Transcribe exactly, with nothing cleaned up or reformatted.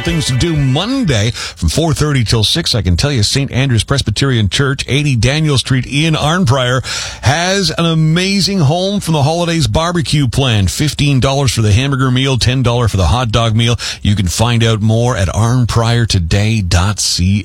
things to do Monday from four thirty till six. I can tell you Saint Andrew's Presbyterian Church, eighty Daniel Street in Arnprior, has an amazing home from the holidays barbecue plan. fifteen dollars for the hamburger meal, ten dollars for the hot dog meal. You can find out more at arnprior today dot c a.